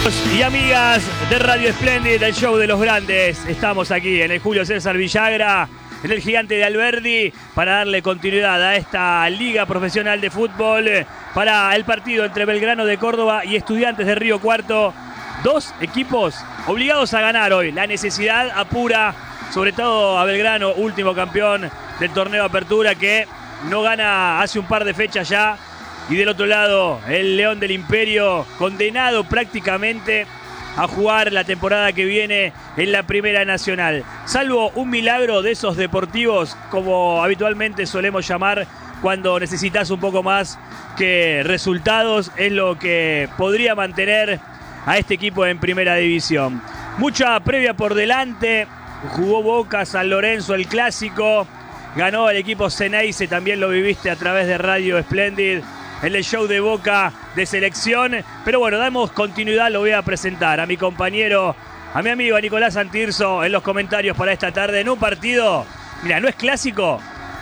Amigos y amigas de Radio Splendid, el show de los grandes. Estamos aquí en el Julio César Villagra, en el Gigante de Alberdi, para darle continuidad a esta liga profesional de fútbol para el partido entre Belgrano de Córdoba y Estudiantes de Río Cuarto. Dos equipos obligados a ganar hoy. La necesidad apura, sobre todo a Belgrano, último campeón del torneo Apertura, que no gana hace un par de fechas ya. Y del otro lado, el León del Imperio, condenado prácticamente a jugar la temporada que viene en la Primera Nacional. Salvo un milagro de esos deportivos, como habitualmente solemos llamar cuando necesitas un poco más que resultados, es lo que podría mantener a este equipo en Primera División. Mucha previa por delante, jugó Boca, San Lorenzo, el clásico, ganó el equipo Ceneice, también lo viviste a través de Radio Splendid, en el show de Boca de selección. Pero bueno, damos continuidad, lo voy a presentar a mi compañero, a mi amigo a Nicolás Santirso en los comentarios para esta tarde, en un partido, mira, no es clásico,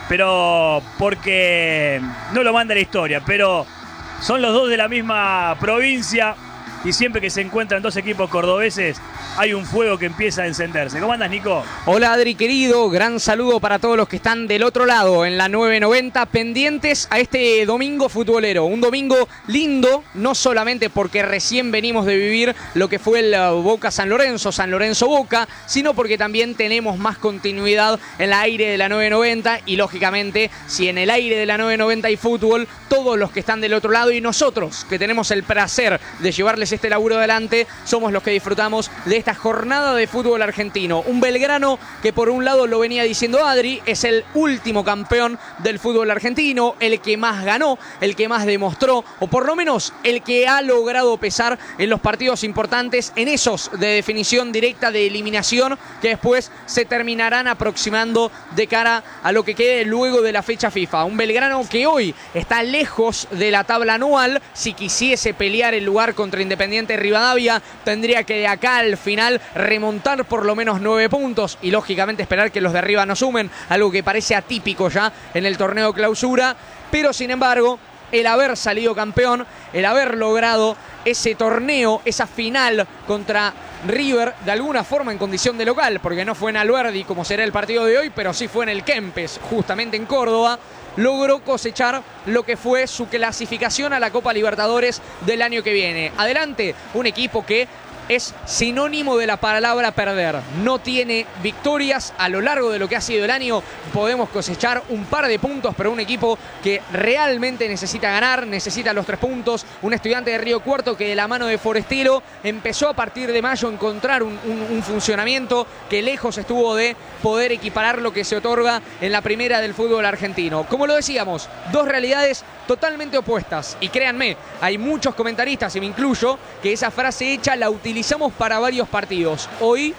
pero porque no lo manda la historia, pero son los dos de la misma provincia y siempre que se encuentran dos equipos cordobeses hay un fuego que empieza a encenderse. ¿Cómo andas, Nico? Hola, Adri, querido. Gran saludo para todos los que están del otro lado en la 990, pendientes a este domingo futbolero. Un domingo lindo, no solamente porque recién venimos de vivir lo que fue el Boca San Lorenzo, San Lorenzo Boca, sino porque también tenemos más continuidad en el aire de la 990 y, lógicamente, si en el aire de la 990 hay fútbol, todos los que están del otro lado y nosotros, que tenemos el placer de llevarles este laburo adelante, somos los que disfrutamos de esta jornada de fútbol argentino. Un Belgrano que, por un lado, lo venía diciendo Adri, es el último campeón del fútbol argentino, el que más ganó, el que más demostró, o por lo menos el que ha logrado pesar en los partidos importantes, en esos de definición directa, de eliminación, que después se terminarán aproximando de cara a lo que quede luego de la fecha FIFA. Un Belgrano que hoy está lejos de la tabla anual. Si quisiese pelear el lugar contra Independiente Rivadavia, tendría que de acá al final remontar por lo menos 9 puntos y lógicamente esperar que los de arriba no sumen, algo que parece atípico ya en el torneo clausura, pero sin embargo el haber salido campeón, el haber logrado ese torneo, esa final contra River, de alguna forma en condición de local, porque no fue en Alberdi como será el partido de hoy, pero sí fue en el Kempes, justamente en Córdoba, logró cosechar lo que fue su clasificación a la Copa Libertadores del año que viene. Adelante, un equipo que es sinónimo de la palabra perder. No tiene victorias a lo largo de lo que ha sido el año. Podemos cosechar un par de puntos, pero un equipo que realmente necesita ganar, necesita los 3 puntos. Un Estudiante de Río Cuarto que de la mano de Forestero empezó a partir de mayo a encontrar un funcionamiento que lejos estuvo de poder equiparar lo que se otorga en la primera del fútbol argentino. Como lo decíamos, dos realidades totalmente opuestas. Y créanme, hay muchos comentaristas, y me incluyo, que esa frase hecha la utilizamos para varios partidos. Hoy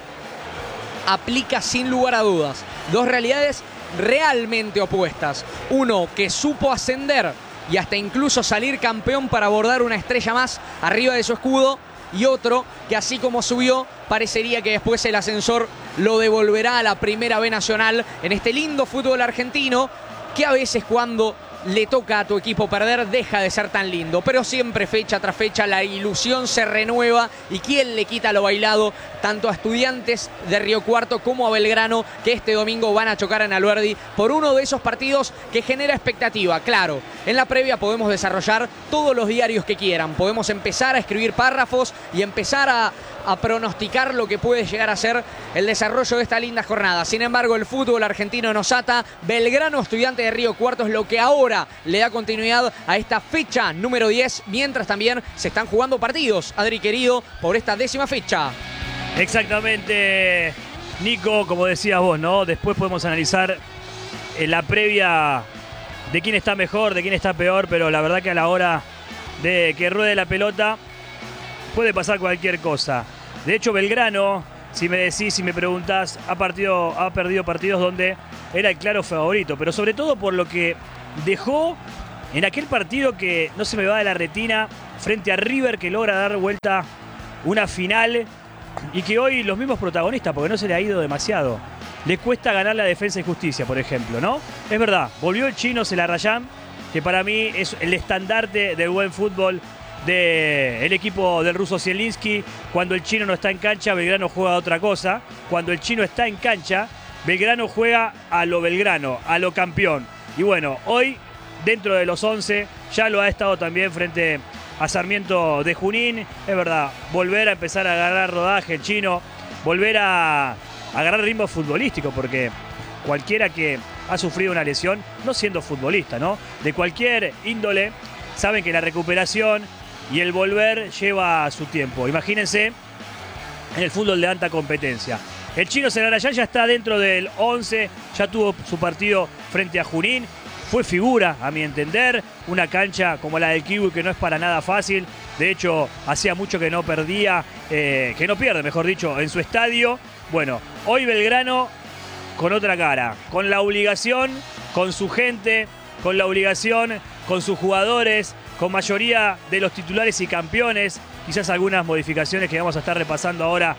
aplica sin lugar a dudas. Dos realidades realmente opuestas. Uno que supo ascender y hasta incluso salir campeón para abordar una estrella más arriba de su escudo. Y otro que, así como subió, parecería que después el ascensor lo devolverá a la Primera B Nacional en este lindo fútbol argentino que a veces, cuando le toca a tu equipo perder, deja de ser tan lindo, pero siempre fecha tras fecha la ilusión se renueva. Y quién le quita lo bailado tanto a Estudiantes de Río Cuarto como a Belgrano, que este domingo van a chocar en Alberdi por uno de esos partidos que genera expectativa. Claro, en la previa podemos desarrollar todos los diarios que quieran, podemos empezar a escribir párrafos y empezar a pronosticar lo que puede llegar a ser el desarrollo de esta linda jornada. Sin embargo, el fútbol argentino nos ata. Belgrano, Estudiante de Río Cuarto es lo que ahora le da continuidad a esta fecha número 10, mientras también se están jugando partidos, Adri querido, por esta 10ª fecha. Exactamente, Nico, como decías vos, ¿no? Después podemos analizar en la previa de quién está mejor, de quién está peor, pero la verdad que a la hora de que ruede la pelota puede pasar cualquier cosa. De hecho, Belgrano, si me preguntás, ha perdido partidos donde era el claro favorito, pero sobre todo por lo que dejó en aquel partido que no se me va de la retina frente a River, que logra dar vuelta una final y que hoy los mismos protagonistas, porque no se le ha ido demasiado, le cuesta ganar la Defensa y Justicia, por ejemplo, ¿no? Es verdad, volvió el chino Celarrayán, que para mí es el estandarte del buen fútbol del equipo del ruso Zielinski. Cuando el chino no está en cancha, Belgrano juega a otra cosa. Cuando el chino está en cancha, Belgrano juega a lo Belgrano, a lo campeón. Y bueno, hoy, dentro de los 11, ya lo ha estado también frente a Sarmiento de Junín. Es verdad, volver a empezar a agarrar rodaje el chino, volver a agarrar ritmo futbolístico, porque cualquiera que ha sufrido una lesión, no siendo futbolista, ¿no?, de cualquier índole, saben que la recuperación y el volver lleva su tiempo. Imagínense en el fútbol de alta competencia. El chino Zelarayán ya está dentro del 11, ya tuvo su partido frente a Junín. Fue figura, a mi entender, una cancha como la del Kiwi que no es para nada fácil. De hecho, hacía mucho que no perdía, que no pierde, mejor dicho, en su estadio. Bueno, hoy Belgrano con otra cara, con la obligación, con su gente, con la obligación, con sus jugadores, con mayoría de los titulares y campeones. Quizás algunas modificaciones que vamos a estar repasando ahora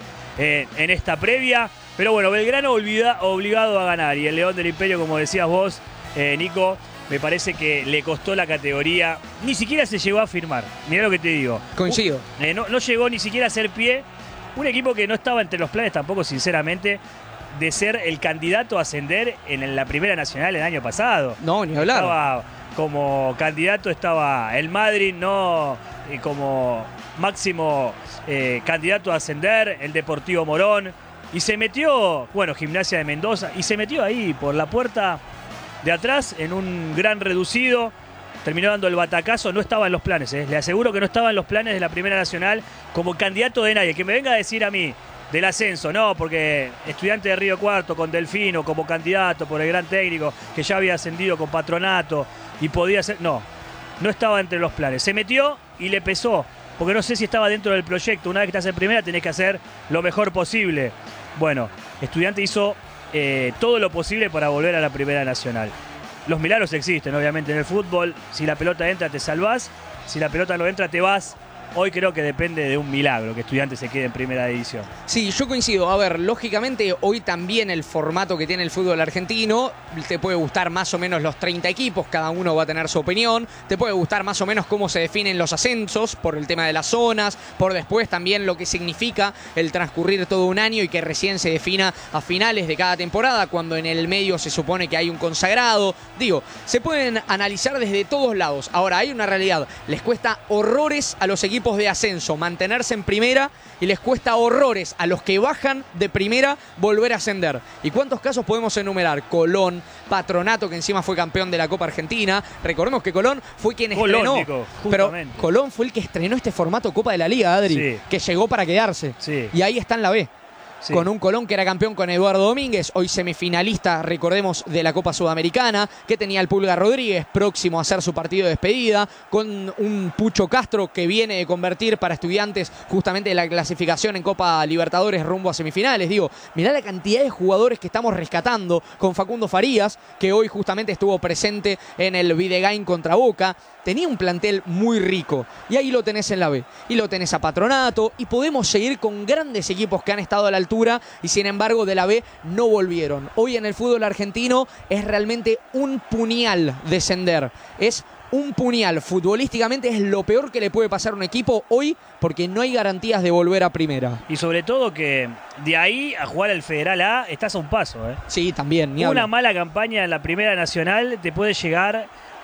en esta previa. Pero bueno, Belgrano obligado a ganar. Y el León del Imperio, como decías vos, Nico, me parece que le costó la categoría. Ni siquiera se llegó a firmar. Mirá lo que te digo. Coincido. No llegó ni siquiera a hacer pie. Un equipo que no estaba entre los planes tampoco, sinceramente, de ser el candidato a ascender en la Primera Nacional el año pasado. No, ni hablar. Estaba como candidato, estaba el Madrid, no como máximo candidato a ascender, el Deportivo Morón. Y se metió, bueno, Gimnasia de Mendoza, y se metió ahí por la puerta de atrás en un gran reducido. Terminó dando el batacazo, no estaba en los planes, le aseguro que no estaba en los planes de la Primera Nacional como candidato de nadie. Que me venga a decir a mí del ascenso, no, porque Estudiante de Río Cuarto con Delfino como candidato por el gran técnico que ya había ascendido con Patronato y podía ser. No estaba entre los planes. Se metió y le pesó, porque no sé si estaba dentro del proyecto. Una vez que estás en primera tenés que hacer lo mejor posible. Bueno, Estudiante hizo todo lo posible para volver a la Primera Nacional. Los milagros existen, obviamente, en el fútbol. Si la pelota entra, te salvás. Si la pelota no entra, te vas. Hoy creo que depende de un milagro que Estudiantes se quede en primera división. Sí, yo coincido. A ver, lógicamente hoy también el formato que tiene el fútbol argentino, te puede gustar más o menos los 30 equipos, cada uno va a tener su opinión, te puede gustar más o menos cómo se definen los ascensos, por el tema de las zonas, por después también lo que significa el transcurrir todo un año y que recién se defina a finales de cada temporada, cuando en el medio se supone que hay un consagrado. Digo, se pueden analizar desde todos lados. Ahora, hay una realidad, les cuesta horrores a los equipos de ascenso mantenerse en primera y les cuesta horrores a los que bajan de primera volver a ascender. ¿Y cuántos casos podemos enumerar? Colón, Patronato, que encima fue campeón de la Copa Argentina. Recordemos que Colón fue quien estrenó, Nico, pero Colón fue el que estrenó este formato Copa de la Liga, Adri, sí, que llegó para quedarse. Sí. Y ahí está en la B. Sí. Con un Colón que era campeón con Eduardo Domínguez, hoy semifinalista, recordemos, de la Copa Sudamericana, que tenía al Pulga Rodríguez próximo a hacer su partido de despedida, con un Pucho Castro que viene de convertir para Estudiantes justamente la clasificación en Copa Libertadores rumbo a semifinales. Digo, mirá la cantidad de jugadores que estamos rescatando, con Facundo Farías, que hoy justamente estuvo presente en el Videgain contra Boca. Tenía un plantel muy rico y ahí lo tenés en la B y lo tenés a Patronato y podemos seguir con grandes equipos que han estado a la altura y sin embargo de la B no volvieron. Hoy en el fútbol argentino es realmente un puñal descender, es un puñal. Futbolísticamente es lo peor que le puede pasar a un equipo hoy porque no hay garantías de volver a primera. Y sobre todo que de ahí a jugar al Federal A estás a un paso. Sí, también. Una mala campaña en la Primera Nacional te puede llegar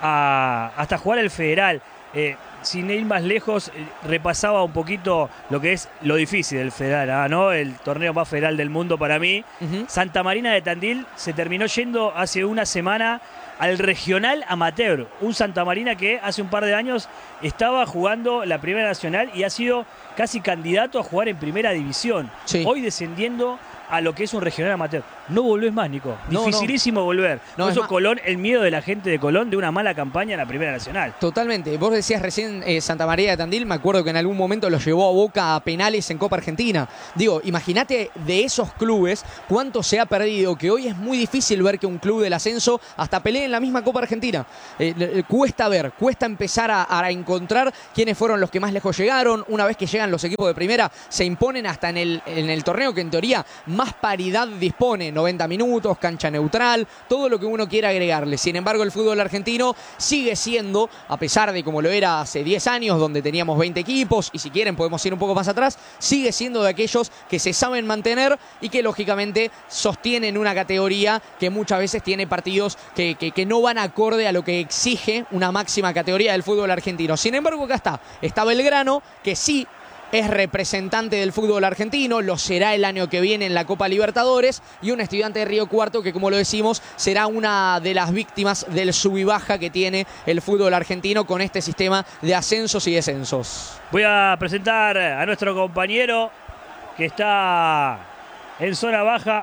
hasta jugar al Federal. Sin ir más lejos, repasaba un poquito lo que es lo difícil del Federal, ¿no? El torneo más federal del mundo para mí. Santa Marina de Tandil se terminó yendo hace una semana al regional amateur. Un Santa Marina que hace un par de años estaba jugando la Primera Nacional y ha sido casi candidato a jugar en Primera División. Sí. Hoy descendiendo a lo que es un regional amateur. No volvés más, Nico. Dificilísimo volver. Por eso Colón, el miedo de la gente de Colón de una mala campaña en la Primera Nacional. Totalmente. Vos decías recién Santa María de Tandil, me acuerdo que en algún momento lo llevó a Boca a penales en Copa Argentina. Digo, imagínate de esos clubes cuánto se ha perdido, que hoy es muy difícil ver que un club del ascenso hasta pelee en la misma Copa Argentina. Cuesta ver, cuesta empezar a encontrar quiénes fueron los que más lejos llegaron. Una vez que llegan los equipos de primera, se imponen hasta en el torneo que en teoría más paridad disponen. 90 minutos, cancha neutral, todo lo que uno quiera agregarle. Sin embargo, el fútbol argentino sigue siendo, a pesar de como lo era hace 10 años, donde teníamos 20 equipos, y si quieren podemos ir un poco más atrás, sigue siendo de aquellos que se saben mantener y que lógicamente sostienen una categoría que muchas veces tiene partidos que no van acorde a lo que exige una máxima categoría del fútbol argentino. Sin embargo, acá está Belgrano, que sí es representante del fútbol argentino, lo será el año que viene en la Copa Libertadores, y un Estudiante de Río Cuarto que, como lo decimos, será una de las víctimas del sub y baja que tiene el fútbol argentino con este sistema de ascensos y descensos. Voy a presentar a nuestro compañero que está en zona baja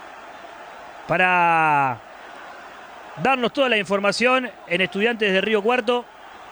para darnos toda la información en Estudiantes de Río Cuarto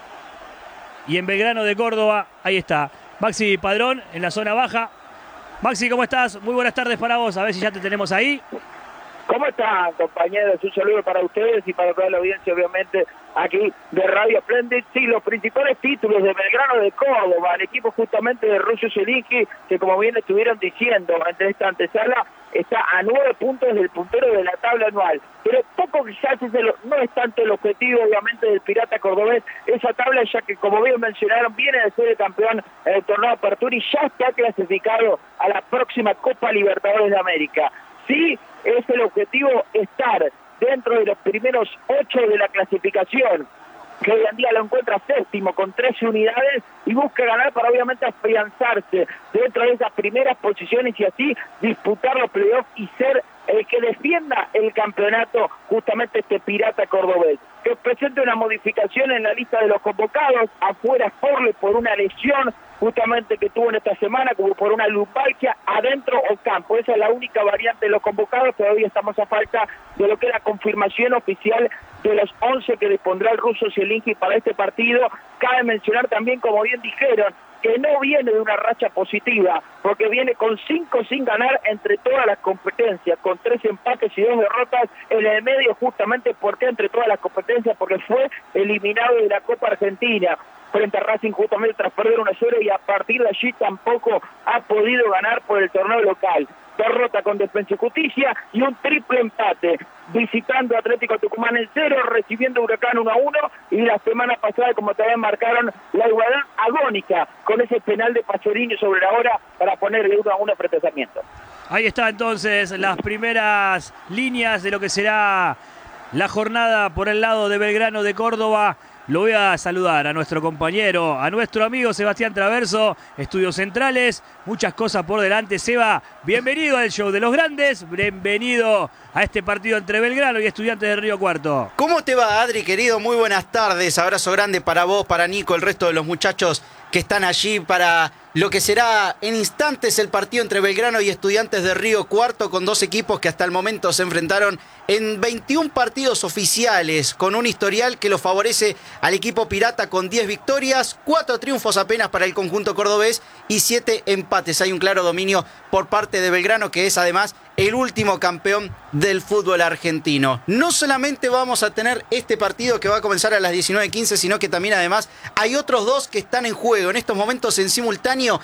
y en Belgrano de Córdoba. Ahí está Maxi Padrón en la zona baja. Maxi, ¿cómo estás? Muy buenas tardes para vos. A ver si ya te tenemos ahí. ¿Cómo están, compañeros? Un saludo para ustedes y para toda la audiencia, obviamente, aquí de Radio Splendid. Sí, los principales títulos de Belgrano de Córdoba, el equipo justamente de Russo Zelinski, que como bien estuvieron diciendo entre esta antesala, está a 9 puntos del puntero de la tabla anual. Pero poco quizás no es tanto el objetivo, obviamente, del Pirata Cordobés, esa tabla, ya que, como bien mencionaron, viene de ser el campeón en el torneo de Apertura y ya está clasificado a la próxima Copa Libertadores de América. Sí, es el objetivo estar dentro de los primeros 8 de la clasificación, que hoy en día lo encuentra séptimo con 13 unidades y busca ganar para obviamente afianzarse dentro de esas primeras posiciones y así disputar los playoffs y ser el que defienda el campeonato, justamente este Pirata Cordobés, que presenta una modificación en la lista de los convocados. Afuera Forle por una lesión justamente que tuvo en esta semana, como por una lumbalgia, adentro o campo. Esa es la única variante de los convocados. Todavía estamos a falta de lo que es la confirmación oficial de los 11 que dispondrá el Russo Zelinski para este partido. Cabe mencionar también, como bien dijeron, que no viene de una racha positiva, porque viene con 5 sin ganar entre todas las competencias, con 3 empates y 2 derrotas en el medio, justamente porque entre todas las competencias, porque fue eliminado de la Copa Argentina frente a Racing justamente tras perder 1-0 y a partir de allí tampoco ha podido ganar por el torneo local. Derrota con Defensa y Justicia y un triple empate, visitando a Atlético Tucumán en 0, recibiendo Huracán 1-1 y la semana pasada, como también marcaron, la igualdad agónica con ese penal de Pasolini sobre la hora para ponerle 1-1 frente a Sarmiento. Ahí está entonces las primeras líneas de lo que será la jornada por el lado de Belgrano de Córdoba. Lo voy a saludar a nuestro compañero, a nuestro amigo Sebastián Traverso, Estudios Centrales, muchas cosas por delante. Seba, bienvenido al show de los grandes, bienvenido a este partido entre Belgrano y Estudiantes de Río Cuarto. ¿Cómo te va, Adri, querido? Muy buenas tardes, abrazo grande para vos, para Nico, el resto de los muchachos que están allí para lo que será en instantes el partido entre Belgrano y Estudiantes de Río Cuarto, con dos equipos que hasta el momento se enfrentaron en 21 partidos oficiales, con un historial que lo favorece al equipo pirata con 10 victorias, 4 triunfos apenas para el conjunto cordobés y 7 empates. Hay un claro dominio por parte de Belgrano, que es además el último campeón del fútbol argentino. No solamente vamos a tener este partido que va a comenzar a las 19:15, sino que también además hay otros dos que están en juego. En estos momentos en simultáneo,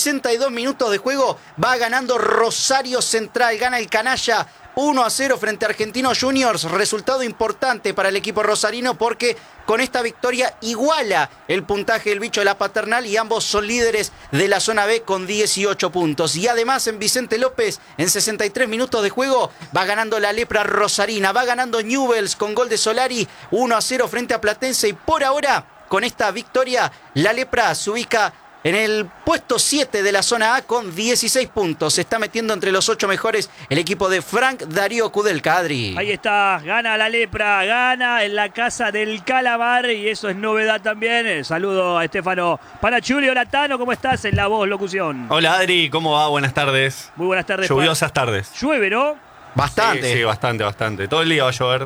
62 minutos de juego, va ganando Rosario Central, gana el canalla 1-0 frente a Argentinos Juniors, resultado importante para el equipo rosarino porque con esta victoria iguala el puntaje del bicho de la Paternal y ambos son líderes de la zona B con 18 puntos. Y además en Vicente López, en 63 minutos de juego, va ganando la Lepra rosarina, va ganando Newell's con gol de Solari 1-0 frente a Platense y por ahora con esta victoria la Lepra se ubica en el puesto 7 de la zona A con 16 puntos. Se está metiendo entre los 8 mejores el equipo de Frank Darío Kudelka, Adri. Ahí está, gana la Lepra, gana en la casa del Calamar y eso es novedad también. Saludo a Estefano Panachuli. Hola Tano, ¿cómo estás? En la voz, locución. Hola Adri, ¿cómo va? Buenas tardes. Muy buenas tardes. Lluviosas tardes. Llueve, ¿no? Bastante. Sí, bastante. Todo el día va a llover.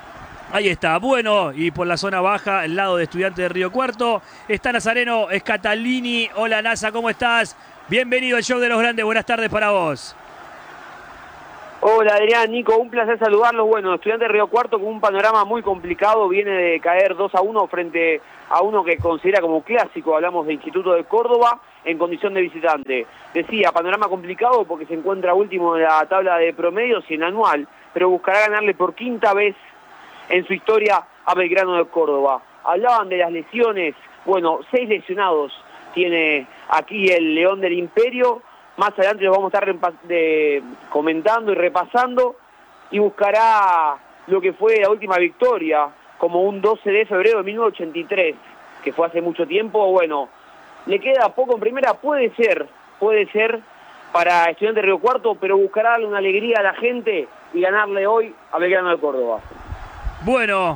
Ahí está, bueno, y por la zona baja, el lado de Estudiantes de Río Cuarto, está Nazareno Escatalini. Hola Nasa, ¿cómo estás? Bienvenido al show de los grandes, buenas tardes para vos. Hola Adrián, Nico, un placer saludarlos. Bueno, Estudiantes de Río Cuarto con un panorama muy complicado, viene de caer 2-1 frente a uno que considera como clásico, hablamos de Instituto de Córdoba, en condición de visitante. Decía, panorama complicado porque se encuentra último en la tabla de promedios y en anual, pero buscará ganarle por quinta vez en su historia a Belgrano de Córdoba. Hablaban de las lesiones, bueno, 6 lesionados tiene aquí el León del Imperio, más adelante los vamos a estar comentando y repasando, y buscará lo que fue la última victoria, como un 12 de febrero de 1983, que fue hace mucho tiempo. Bueno, le queda poco en primera, puede ser para Estudiantes de Río Cuarto, pero buscará darle una alegría a la gente y ganarle hoy a Belgrano de Córdoba. Bueno,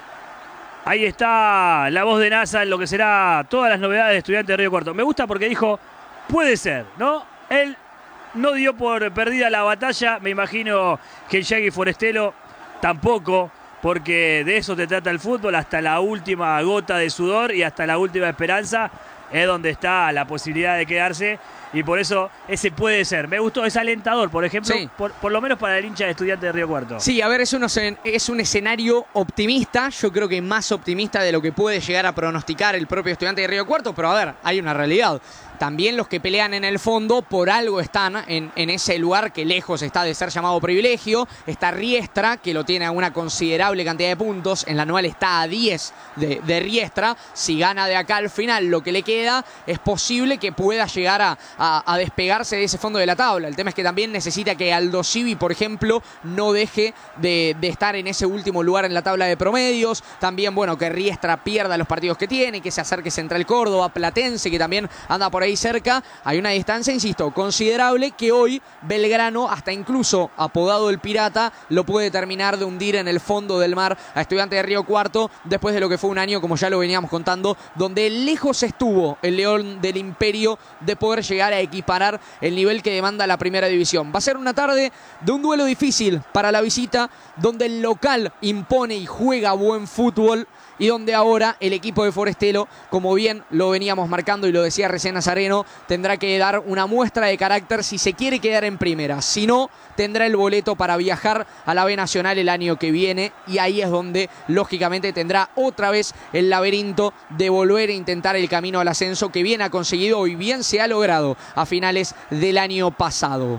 ahí está la voz de NASA en lo que será todas las novedades de Estudiantes de Río Cuarto. Me gusta porque dijo, puede ser, ¿no? Él no dio por perdida la batalla, me imagino que el Yagui Forestelo tampoco, porque de eso te trata el fútbol, hasta la última gota de sudor y hasta la última esperanza es donde está la posibilidad de quedarse, y por eso ese puede ser. Me gustó, es alentador, por ejemplo, sí. por lo menos para el hincha de Estudiantes de Río Cuarto. Sí, a ver, es un escenario optimista, yo creo que más optimista de lo que puede llegar a pronosticar el propio Estudiante de Río Cuarto, pero a ver, hay una realidad. También los que pelean en el fondo por algo están en ese lugar que lejos está de ser llamado privilegio. Está Riestra, que lo tiene a una considerable cantidad de puntos. En la anual está a 10 de Riestra. Si gana de acá al final lo que le queda, es posible que pueda llegar a despegarse de ese fondo de la tabla. El tema es que también necesita que Aldo Civi, por ejemplo, no deje de estar en ese último lugar en la tabla de promedios. También, bueno, que Riestra pierda los partidos que tiene, que se acerque Central Córdoba, Platense, que también anda por ahí cerca. Hay una distancia, insisto, considerable, que hoy Belgrano, hasta incluso apodado el Pirata, lo puede terminar de hundir en el fondo del mar a Estudiantes de Río Cuarto, después de lo que fue un año, como ya lo veníamos contando, donde lejos estuvo el León del Imperio de poder llegar a equiparar el nivel que demanda la primera división. Va a ser una tarde de un duelo difícil para la visita, donde el local impone y juega buen fútbol, y donde ahora el equipo de Forestelo, como bien lo veníamos marcando y lo decía recién Nazareno, tendrá que dar una muestra de carácter si se quiere quedar en primera. Si no, tendrá el boleto para viajar a la B Nacional el año que viene, y ahí es donde lógicamente tendrá otra vez el laberinto de volver a intentar el camino al ascenso que bien ha conseguido y bien se ha logrado a finales del año pasado.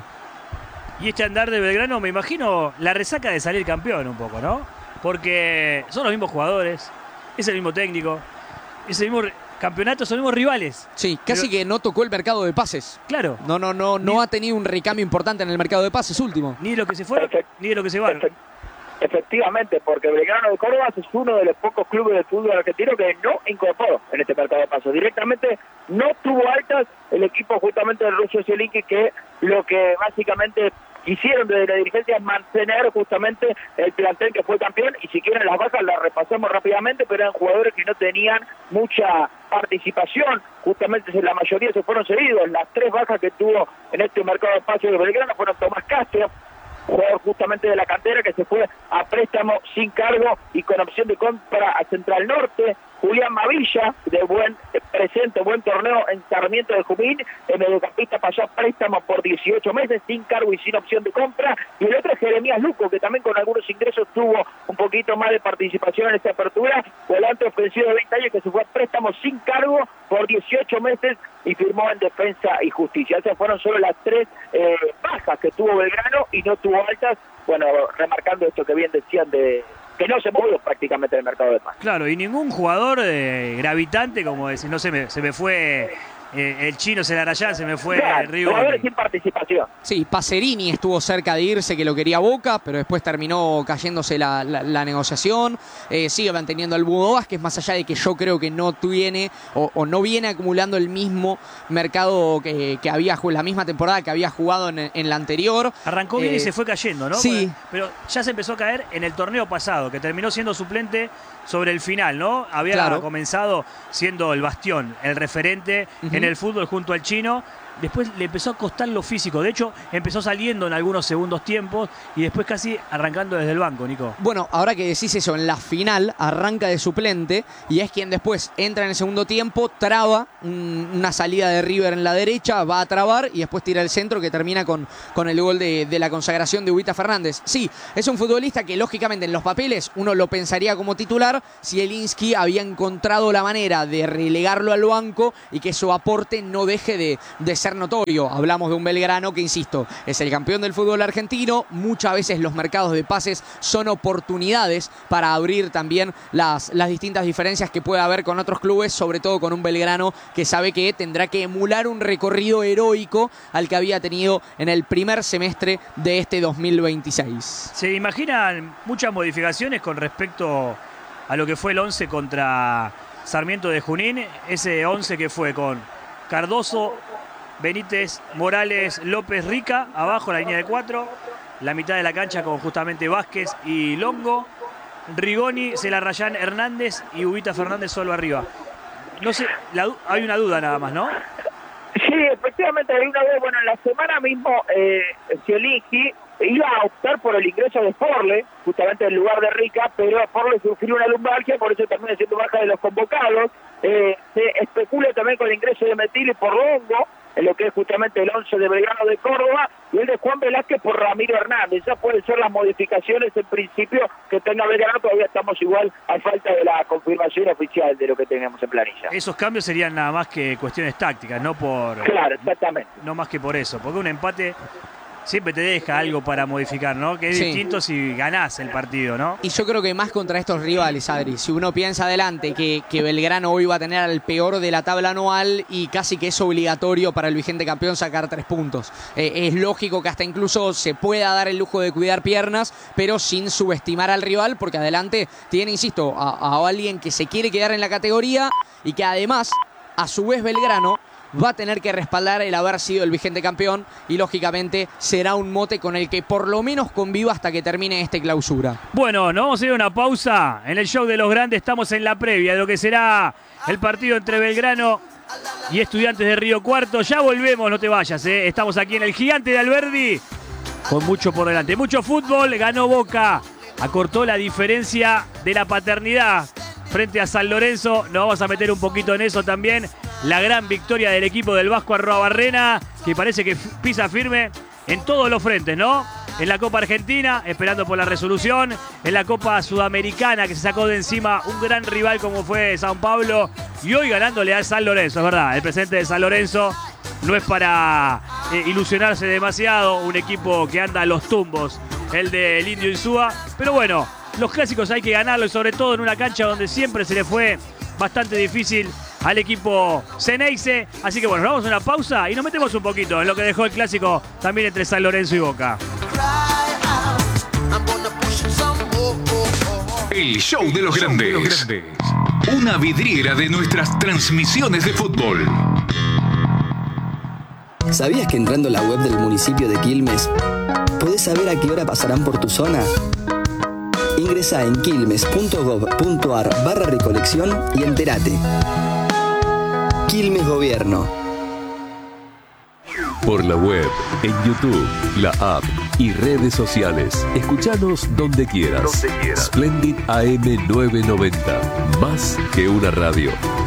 Y este andar de Belgrano, me imagino la resaca de salir campeón un poco, ¿no? Porque son los mismos jugadores, es el mismo técnico, es el mismo campeonato, son los mismos rivales. Sí, casi que no tocó el mercado de pases. Claro. No ha tenido un recambio importante en el mercado de pases último. Ni de lo que se fue, ni de lo que se va. Efectivamente, porque Belgrano de Córdoba es uno de los pocos clubes de fútbol argentino que no incorporó en este mercado de pasos. Directamente no tuvo altas el equipo justamente del Russo Zielinski, que lo que básicamente quisieron desde la dirigencia es mantener justamente el plantel que fue campeón, y si quieren las bajas las repasamos rápidamente, pero eran jugadores que no tenían mucha participación, justamente la mayoría se fueron cedidos. Las 3 bajas que tuvo en este mercado de pasos de Belgrano fueron Tomás Castro, jugador justamente de la cantera, que se fue a préstamo sin cargo y con opción de compra a Central Norte. Julián Mavilla, de buen presente, buen torneo en Sarmiento de Junín, el mediocampista pasó a préstamo por 18 meses, sin cargo y sin opción de compra. Y el otro es Jeremías Luco, que también con algunos ingresos tuvo un poquito más de participación en esta apertura, volante ofensivo de 20 años que se fue a préstamo sin cargo por 18 meses y firmó en Defensa y Justicia. Esas fueron solo las 3 bajas que tuvo Belgrano y no tuvo altas, bueno, remarcando esto que bien decían de que no se movió prácticamente en el mercado de pases. Claro, y ningún jugador gravitante, como decir, no se me fue el chino Celarayán, se me fue el Río. Jugadores sin participación. Sí, Pacerini estuvo cerca de irse, que lo quería Boca, pero después terminó cayéndose la negociación. Sigue manteniendo al Budo Vázquez, más allá de que yo creo que no tiene o no viene acumulando el mismo mercado que había, la misma temporada que había jugado en la anterior. Arrancó bien y se fue cayendo, ¿no? Sí. Pero ya se empezó a caer en el torneo pasado, que terminó siendo suplente sobre el final, ¿no? Había comenzado siendo el bastión, el referente en el fútbol junto al chino, después le empezó a costar lo físico. De hecho, empezó saliendo en algunos segundos tiempos y después casi arrancando desde el banco, Nico. Bueno, ahora que decís eso, en la final arranca de suplente y es quien después entra en el segundo tiempo, traba una salida de River en la derecha, va a trabar y después tira el centro que termina con el gol de la consagración de Ubita Fernández. Sí, es un futbolista que lógicamente en los papeles uno lo pensaría como titular si Zielinski había encontrado la manera de relegarlo al banco y que su aporte no deje de ser notorio. Hablamos de un Belgrano que, insisto, es el campeón del fútbol argentino. Muchas veces los mercados de pases son oportunidades para abrir también las distintas diferencias que puede haber con otros clubes, sobre todo con un Belgrano que sabe que tendrá que emular un recorrido heroico al que había tenido en el primer semestre de este 2026. ¿Se imaginan muchas modificaciones con respecto a lo que fue el 11 contra Sarmiento de Junín? Ese 11 que fue con Cardoso, Benítez, Morales, López, Rica, abajo la línea de 4, la mitad de la cancha con justamente Vázquez y Longo, Rigoni, Celarrayán, Hernández y Ubita Fernández solo arriba. No sé, hay una duda nada más, ¿no? Sí, efectivamente hay una duda. Bueno, en la semana mismo Zielinski iba a optar por el ingreso de Forle, justamente en lugar de Rica, pero Forle sufrió una lumbalgia, por eso termina siendo baja de los convocados. Se especula también con el ingreso de Metilli por Longo, en lo que es justamente el 11 de Belgrano de Córdoba, y el de Juan Velázquez por Ramiro Hernández. Esas pueden ser las modificaciones en principio que tenga Belgrano. Todavía estamos igual a falta de la confirmación oficial de lo que tenemos en planilla. Esos cambios serían nada más que cuestiones tácticas, no por... Claro, exactamente. No más que por eso, porque un empate siempre te deja algo para modificar, ¿no? Que es distinto si ganás el partido, ¿no? Y yo creo que más contra estos rivales, Adri. Si uno piensa adelante que Belgrano hoy va a tener al peor de la tabla anual y casi que es obligatorio para el vigente campeón sacar 3 puntos. Es lógico que hasta incluso se pueda dar el lujo de cuidar piernas, pero sin subestimar al rival, porque adelante tiene, insisto, a alguien que se quiere quedar en la categoría y que además, a su vez, Belgrano va a tener que respaldar el haber sido el vigente campeón y lógicamente será un mote con el que por lo menos conviva hasta que termine este clausura. Bueno, nos vamos a ir a una pausa en el show de los grandes. Estamos en la previa de lo que será el partido entre Belgrano y Estudiantes de Río Cuarto. Ya volvemos, no te vayas, ¿eh? Estamos aquí en el Gigante de Alberdi con mucho por delante, mucho fútbol. Ganó Boca, acortó la diferencia de la paternidad frente a San Lorenzo. Nos vamos a meter un poquito en eso también. La gran victoria del equipo del Vasco Arroabarrena, que parece que pisa firme en todos los frentes, ¿no? En la Copa Argentina, esperando por la resolución. En la Copa Sudamericana, que se sacó de encima un gran rival como fue San Pablo. Y hoy ganándole a San Lorenzo, es verdad. El presente de San Lorenzo no es para ilusionarse demasiado. Un equipo que anda a los tumbos, el del Indio Insúa. Pero bueno, los clásicos hay que ganarlos, sobre todo en una cancha donde siempre se le fue bastante difícil al equipo Ceneice. Así que bueno, nos vamos a una pausa y nos metemos un poquito en lo que dejó el clásico también entre San Lorenzo y Boca. El show de los grandes. Una vidriera de nuestras transmisiones de fútbol. ¿Sabías que entrando a la web del municipio de Quilmes podés saber a qué hora pasarán por tu zona? Ingresá en quilmes.gov.ar/recolección y entérate. Quilmes Gobierno. Por la web, en YouTube, la app y redes sociales. Escuchanos donde quieras. Splendid AM 990. Más que una radio.